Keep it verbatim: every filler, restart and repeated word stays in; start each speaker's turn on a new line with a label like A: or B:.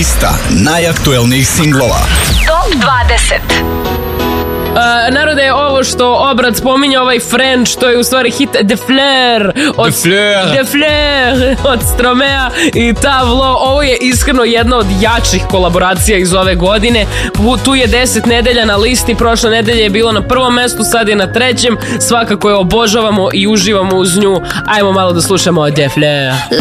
A: Lista najaktuelnijih singlova.
B: Top dvadeset.
C: Uh, narode, ovo što Obrad spominje, ovaj French, to je u stvari hit De Fleur od,
D: De Fleur.
C: De Fleur od Stromea i Tavlo. Ovo je iskreno jedna od jačih kolaboracija iz ove godine. Tu je deset nedelja na listi, prošle nedelje je bilo na prvom mestu, sad je na trećem. Svakako je obožavamo i uživamo uz nju. Ajmo malo da slušamo De Fleur.